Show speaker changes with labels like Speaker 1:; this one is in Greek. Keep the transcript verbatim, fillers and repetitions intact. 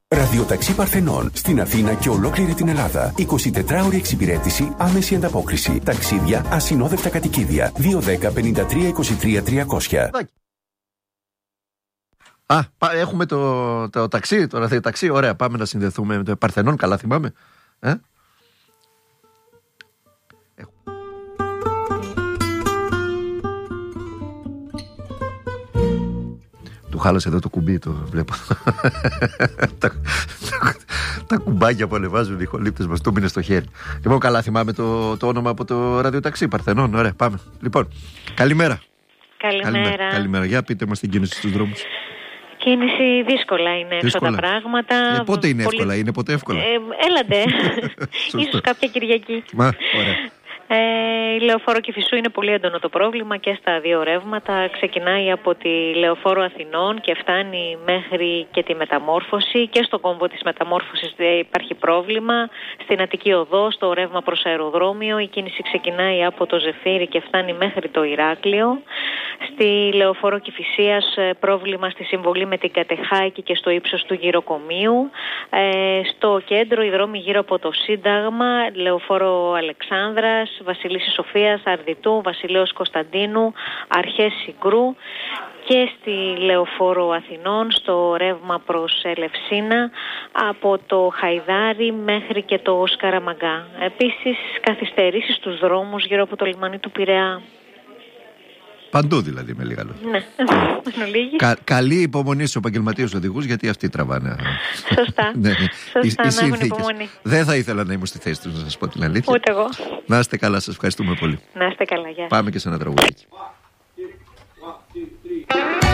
Speaker 1: Ραδιοταξί Παρθενών στην Αθήνα και ολόκληρη την Ελλάδα. εικοσιτετράωρη εξυπηρέτηση, άμεση ανταπόκριση. Ταξίδια, ασυνόδευτα κατοικίδια. δύο ένα μηδέν πέντε τρία είκοσι τρία τριακόσια.
Speaker 2: Α, έχουμε το, το ταξί, το ραδιοταξί. Ωραία, πάμε να συνδεθούμε με το Παρθενών. Καλά θυμάμαι. Ε? Του χάλασε εδώ το κουμπί, το βλέπω. τα, τα κουμπάκια που ανεβάζουν οι ηχολήπτες μας, το μείνε στο χέρι. Λοιπόν, καλά θυμάμαι το, το όνομα από το ραδιοταξί Παρθενών. Ωραία, πάμε. Λοιπόν, καλημέρα.
Speaker 3: Καλημέρα.
Speaker 2: Καλημέρα. Καλημέρα. Για πείτε μας την κίνηση στους δρόμους.
Speaker 3: Κίνηση δύσκολα είναι έξω τα πράγματα.
Speaker 2: Ε, πότε είναι
Speaker 3: Πολύ...
Speaker 2: εύκολα, είναι ποτέ εύκολα.
Speaker 3: Ε, έλαντε. Ίσως κάποια Κυριακή.
Speaker 2: Μα, ωραία.
Speaker 3: Ε, η Λεωφόρο Κηφισού είναι πολύ έντονο το πρόβλημα και στα δύο ρεύματα. Ξεκινάει από τη Λεωφόρο Αθηνών και φτάνει μέχρι και τη Μεταμόρφωση. Και στο κόμβο της Μεταμόρφωσης υπάρχει πρόβλημα. Στην Αττική Οδό, στο ρεύμα προς αεροδρόμιο, η κίνηση ξεκινάει από το Ζεφύρι και φτάνει μέχρι το Ηράκλειο. Στη Λεωφόρο Κηφισίας πρόβλημα στη συμβολή με την Κατεχάκη και στο ύψος του γυροκομείου. Ε, στο κέντρο οι δρόμοι γύρω από το Σύνταγμα, Λεωφόρο Αλεξάνδρας, Βασιλίσσης Σοφίας, Αρδιτού, Βασιλέως Κωνσταντίνου, Αρχές Συγκρού και στη Λεωφόρο Αθηνών στο ρεύμα προς Ελευσίνα από το Χαϊδάρι μέχρι και το Σκαραμαγκά. Επίσης καθυστερήσεις στους δρόμους γύρω από το λιμάνι του Πειραιά.
Speaker 2: Παντού δηλαδή, με λίγα λόγια.
Speaker 3: Ναι,
Speaker 2: Κα, καλή υπομονή στους επαγγελματίες οδηγούς, γιατί αυτοί τραβάνε.
Speaker 3: Σωστά.
Speaker 2: Ναι,
Speaker 3: Σωστά,
Speaker 2: οι,
Speaker 3: να
Speaker 2: οι
Speaker 3: έχουν υπομονή.
Speaker 2: Δεν θα ήθελα να ήμουν στη θέση τους, να σας πω την αλήθεια.
Speaker 3: Ούτε εγώ.
Speaker 2: Να είστε καλά, σας ευχαριστούμε πολύ.
Speaker 3: Να είστε καλά, γεια.
Speaker 2: Πάμε και σε ένα τραγουδάκι.